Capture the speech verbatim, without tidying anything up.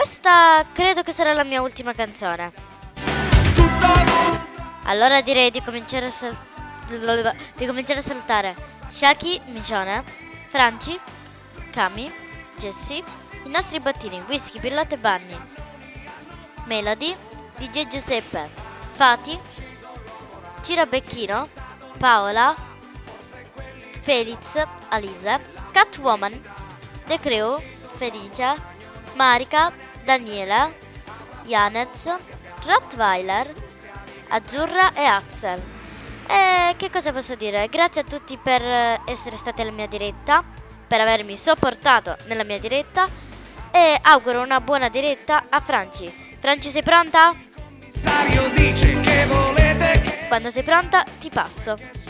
questa credo che sarà la mia ultima canzone. Allora direi di cominciare a, sal- di cominciare a saltare Shaki, Micione, Franci, Cami, Jessie, i nostri bottini, Whisky, Pillotte e Bunny, Melody, D J Giuseppe, Fati, Ciro Becchino, Paola, Felix, Alise, Catwoman, The Crew, Felicia, Marica, Daniela, Janez, Rottweiler, Azzurra e Axel. E che cosa posso dire? Grazie a tutti per essere stati alla mia diretta, per avermi sopportato nella mia diretta, e auguro una buona diretta a Franci. Franci, sei pronta? Quando sei pronta ti passo.